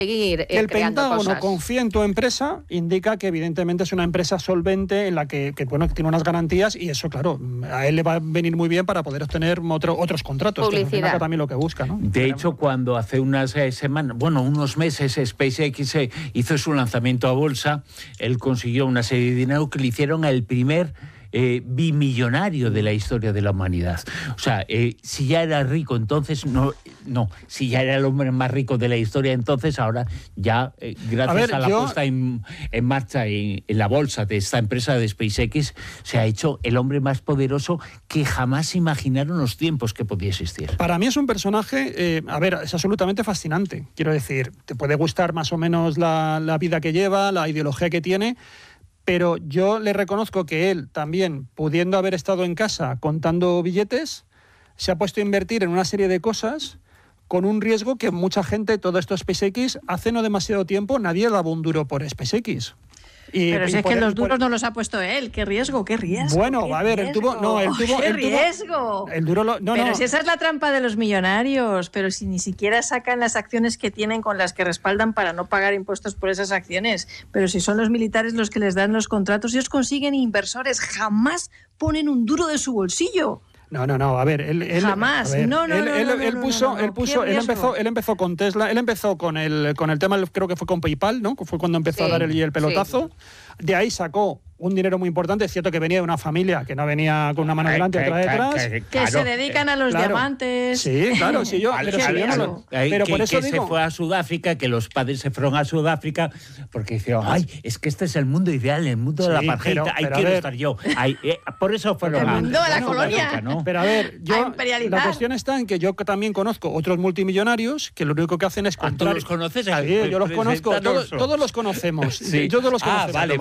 seguir que el creando Pentágono cosas. confíe en tu empresa indica que evidentemente es una empresa solvente en la que tiene unas garantías, y eso, claro, a él le va a venir muy bien para poder obtener otros contratos. Publicidad. Que también lo que busca, ¿no? De hecho, cuando hace unos meses SpaceX hizo su lanzamiento a bolsa, él consiguió una serie de dinero que le hicieron el primer bimillonario de la historia de la humanidad. O sea, si ya era rico entonces, si ya era el hombre más rico de la historia entonces, ahora ya, gracias a la puesta en marcha en la bolsa de esta empresa de SpaceX, se ha hecho el hombre más poderoso que jamás imaginaron los tiempos que podía existir. Para mí es un personaje, es absolutamente fascinante. Quiero decir, te puede gustar más o menos la vida que lleva, la ideología que tiene, pero yo le reconozco que él también, pudiendo haber estado en casa contando billetes, se ha puesto a invertir en una serie de cosas con un riesgo que mucha gente, todo esto SpaceX, hace no demasiado tiempo nadie daba un duro por SpaceX. Pero si es que los duros no los ha puesto él. ¿Qué riesgo? ¿Qué riesgo? Bueno, ¿Qué a ver, riesgo? ¡Qué riesgo! El duro pero si esa es la trampa de los millonarios, pero si ni siquiera sacan las acciones que tienen con las que respaldan para no pagar impuestos por esas acciones, pero si son los militares los que les dan los contratos, ellos consiguen inversores, jamás ponen un duro de su bolsillo. No, a ver, él jamás. Él empezó con Tesla, él empezó con el tema, creo que fue con PayPal, ¿no? Fue cuando empezó a dar el pelotazo. Sí. De ahí sacó un dinero muy importante. Es cierto que venía de una familia que no venía con una mano delante y otra detrás. Que se dedican a los diamantes. Sí, claro, sí, yo. Pero por eso digo, se fue a Sudáfrica, que los padres se fueron a Sudáfrica porque dijeron, es que este es el mundo ideal, el mundo de la apartheid, ahí quiero estar yo. Por eso fueron el mundo de la colonia. África, ¿no? Pero a ver, la cuestión está en que yo también conozco otros multimillonarios que lo único que hacen es comprar. ¿Tú los conoces? Sí, yo los conozco, todos los conocemos. Sí. Yo todos los conozco. Vale.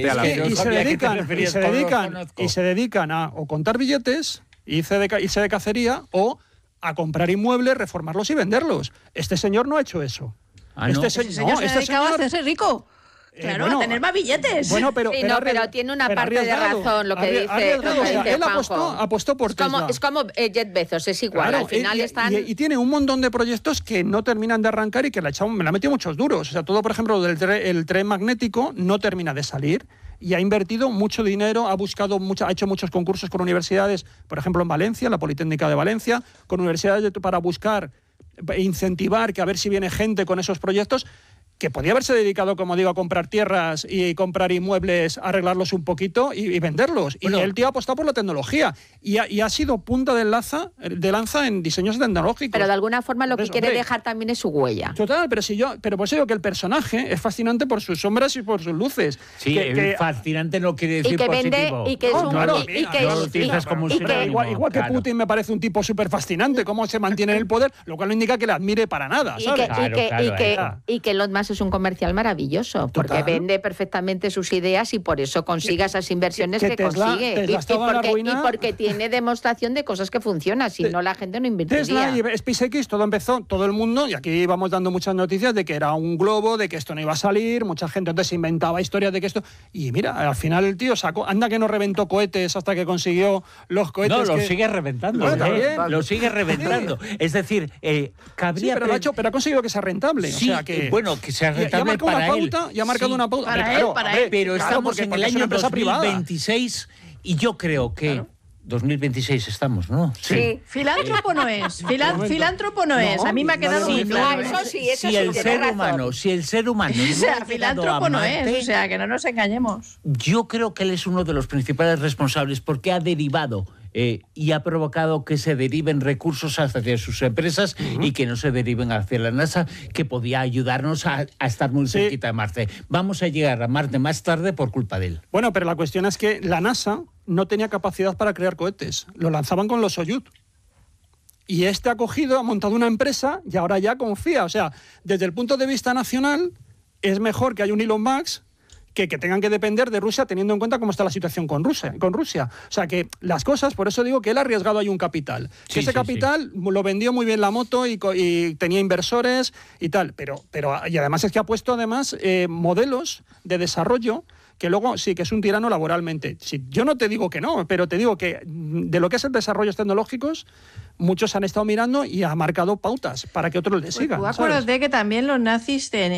Y se dedican a o contar billetes, irse de cacería, o a comprar inmuebles, reformarlos y venderlos. Este señor no ha hecho eso. Este señor se dedicaba a hacerse rico. Claro, a tener más billetes. Bueno, pero tiene una parte de razón lo que dice. Él apostó por Tesla. Es como Jeff Bezos, es igual. Claro, al final están... y tiene un montón de proyectos que no terminan de arrancar y que me la ha metido muchos duros. O sea, todo, por ejemplo, el tren magnético no termina de salir. Y ha invertido mucho dinero, ha hecho muchos concursos con universidades, por ejemplo en Valencia, la Politécnica de Valencia, con universidades para buscar, incentivar, que a ver si viene gente con esos proyectos, que podía haberse dedicado, como digo, a comprar tierras y comprar inmuebles, arreglarlos un poquito y venderlos. Bueno, y el tío ha apostado por la tecnología y ha sido punta de lanza en diseños tecnológicos. Pero de alguna forma lo que quiere dejar también es su huella. Total, pero por eso digo que el personaje es fascinante por sus sombras y por sus luces. Sí, fascinante no quiere decir positivo. Y que igual que Putin me parece un tipo súper fascinante, cómo se mantiene en el poder, lo cual no indica que le admire para nada, ¿sabes? Y que Elon Musk es un comercial maravilloso, porque vende perfectamente sus ideas y por eso consigue esas inversiones que consigue. Y porque tiene demostración de cosas que funcionan, si no la gente no invertiría. Tesla y SpaceX, todo el mundo, y aquí vamos dando muchas noticias de que era un globo, de que esto no iba a salir, mucha gente entonces inventaba historias de que esto... Y mira, al final el tío anda que no reventó cohetes hasta que consiguió los cohetes. No, lo sigue reventando. Lo sigue reventando. Es decir, cabría... Sí, pero ha conseguido que sea rentable. Sí, o sea que... bueno, que sea rentable para él. Y ha marcado una pauta. Para él. Pero estamos en el año 2026 y yo creo que... Claro. 2026 estamos, ¿no? Sí. Filántropo no es. Filántropo no es. A mí me ha quedado muy claro. Eso sí, si el ser humano o sea, filántropo no es. O sea, que no nos engañemos. Yo creo que él es uno de los principales responsables porque ha derivado y ha provocado que se deriven recursos hacia sus empresas y que no se deriven hacia la NASA, que podía ayudarnos a estar muy cerquita de Marte. Vamos a llegar a Marte más tarde por culpa de él. Bueno, pero la cuestión es que la NASA no tenía capacidad para crear cohetes. Lo lanzaban con los Soyuz. Y ha montado una empresa y ahora ya confía. O sea, desde el punto de vista nacional, es mejor que haya un Elon Musk que tengan que depender de Rusia, teniendo en cuenta cómo está la situación con Rusia. O sea, que las cosas, por eso digo que él ha arriesgado ahí un capital. Ese capital lo vendió muy bien la moto y tenía inversores y tal. Y además es que ha puesto modelos de desarrollo que luego sí que es un tirano laboralmente. Sí, yo no te digo que no, pero te digo que de lo que es el desarrollo tecnológicos, muchos han estado mirando y ha marcado pautas para que otros le sigan. Tú acuérdate que también los nazis